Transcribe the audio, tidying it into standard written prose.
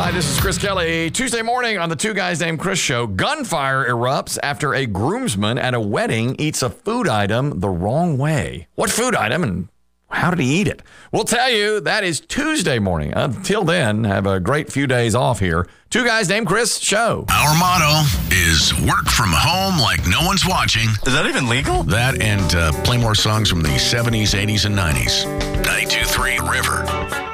Hi, this is Chris Kelly. Tuesday morning on the Two Guys Named Chris show, gunfire erupts after a groomsman at a wedding eats a food item the wrong way. What food item and how did he eat it? We'll tell you. That is Tuesday morning. Until then, have a great few days off here. Two Guys Named Chris show. Our motto is work from home like no one's watching. Is that even legal? That and play more songs from the 70s, 80s, and 90s. 92.3 River.